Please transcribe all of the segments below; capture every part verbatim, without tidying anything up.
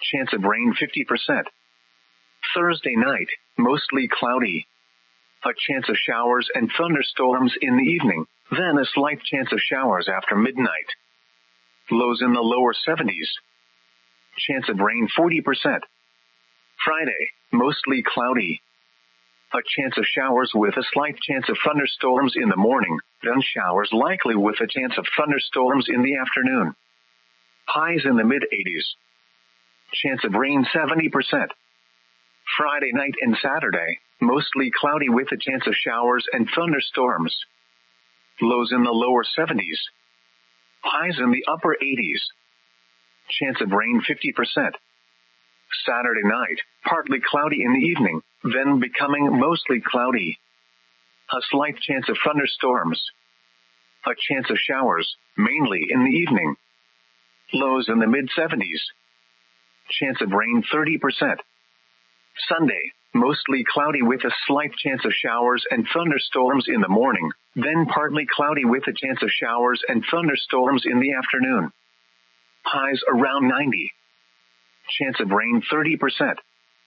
Chance of rain fifty percent. Thursday night, mostly cloudy. A chance of showers and thunderstorms in the evening, then a slight chance of showers after midnight. Lows in the lower seventies. Chance of rain forty percent. Friday, mostly cloudy. A chance of showers with a slight chance of thunderstorms in the morning, then showers likely with a chance of thunderstorms in the afternoon. Highs in the mid-eighties. Chance of rain seventy percent. Friday night and Saturday, mostly cloudy with a chance of showers and thunderstorms. Lows in the lower seventies. Highs in the upper eighties. Chance of rain fifty percent. Saturday night, partly cloudy in the evening, then becoming mostly cloudy. A slight chance of thunderstorms. A chance of showers, mainly in the evening. Lows in the mid-seventies. Chance of rain thirty percent. Sunday, mostly cloudy with a slight chance of showers and thunderstorms in the morning, then partly cloudy with a chance of showers and thunderstorms in the afternoon. Highs around ninety. Chance of rain thirty percent.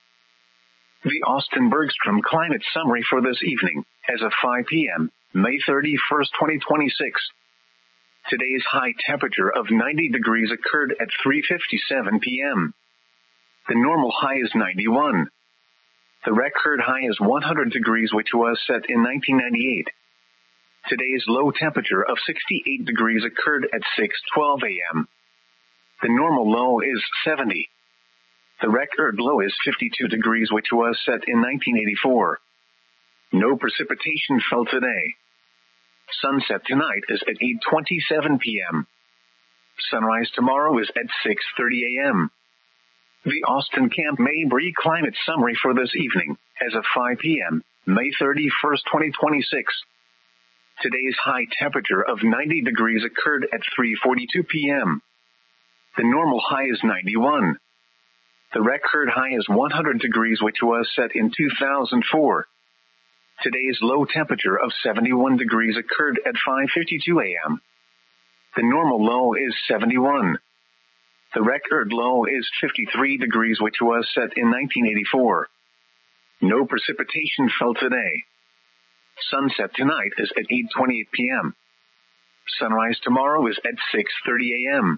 The Austin Bergstrom Climate Summary for this evening, as of five p.m., May thirty-first, twenty twenty-six. Today's high temperature of ninety degrees occurred at three fifty-seven p.m. The normal high is ninety-one. The record high is one hundred degrees, which was set in nineteen ninety-eight. Today's low temperature of sixty-eight degrees occurred at six twelve a.m. The normal low is seventy. The record low is fifty-two degrees, which was set in nineteen eighty-four. No precipitation fell today. Sunset tonight is at eight twenty-seven p.m. Sunrise tomorrow is at six thirty a.m. The Austin Camp Mabry Climate Summary for this evening, as of five p.m., May thirty-first, twenty twenty-six. Today's high temperature of ninety degrees occurred at three forty-two p.m. The normal high is ninety-one. The record high is one hundred degrees, which was set in two thousand four. Today's low temperature of seventy-one degrees occurred at five fifty-two a.m. The normal low is seventy-one. The record low is fifty-three degrees, which was set in nineteen eighty-four. No precipitation fell today. Sunset tonight is at eight twenty-eight p.m. Sunrise tomorrow is at six thirty a.m.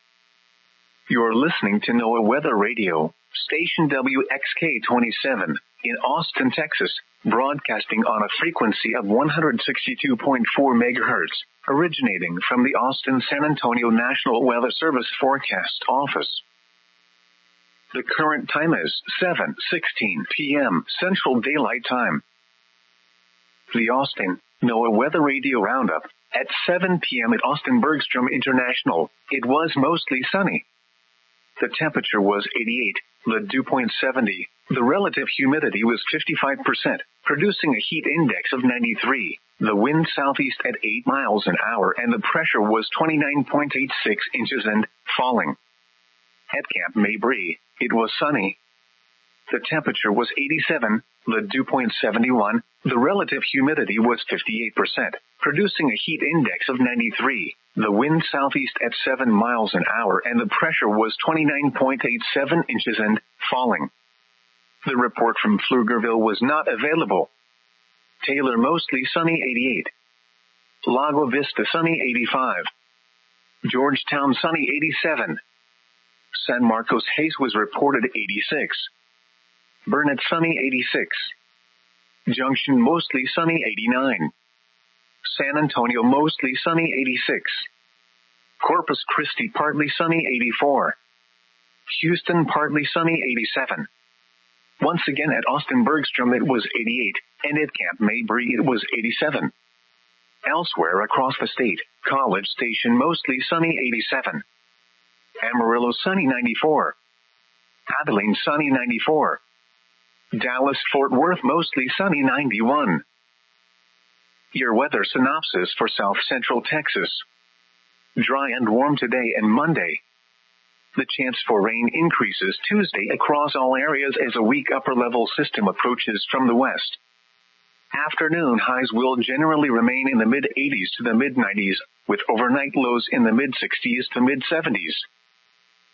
You're listening to NOAA Weather Radio, station W X K twenty-seven, in Austin, Texas, broadcasting on a frequency of one hundred sixty-two point four megahertz, originating from the Austin-San Antonio National Weather Service Forecast Office. The current time is seven sixteen p.m. Central Daylight Time. The Austin NOAA Weather Radio Roundup. At seven p.m. at Austin Bergstrom International, it was mostly sunny. The temperature was eighty-eight, the dew point seventy, the relative humidity was fifty-five percent, producing a heat index of ninety-three, the wind southeast at eight miles an hour, and the pressure was twenty-nine point eight six inches and falling. At Camp Mabry, it was sunny. The temperature was eighty-seven, the dew point seventy-one, the relative humidity was fifty-eight percent, producing a heat index of ninety-three, the wind southeast at seven miles an hour, and the pressure was twenty-nine point eight seven inches and falling. The report from Pflugerville was not available. Taylor mostly sunny eighty-eight. Lago Vista sunny eighty-five. Georgetown sunny eighty-seven. San Marcos Hayes was reported eighty-six. Burnett sunny eighty-six. Junction mostly sunny eighty-nine. San Antonio mostly sunny eighty-six. Corpus Christi partly sunny eighty-four. Houston partly sunny eighty-seven. Once again at Austin Bergstrom it was eighty-eight, and at Camp Mabry it was eighty-seven. Elsewhere across the state, College Station mostly sunny eighty-seven. Amarillo sunny ninety-four. Abilene sunny ninety-four. Dallas-Fort Worth mostly sunny ninety-one. Your weather synopsis for South Central Texas. Dry and warm today and Monday. The chance for rain increases Tuesday across all areas as a weak upper-level system approaches from the west. Afternoon highs will generally remain in the mid-eighties to the mid-nineties, with overnight lows in the mid-sixties to mid-seventies.